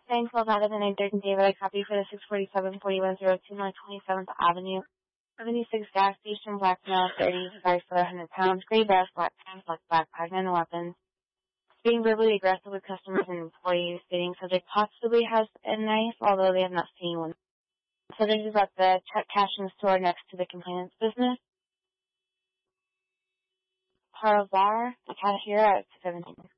Thanks, well, that is an 813 David. I copy for the 647-4102 North 27th Avenue. 76 gas station, black male, 30, 5 foot, 100 pounds, gray vest, black pants, black backpack, and weapons. Being verbally aggressive with customers and employees, stating subject possibly has a knife, although they have not seen one. Subject is at the check cashing store next to the complainant's business. Paravar, the cashier at 17.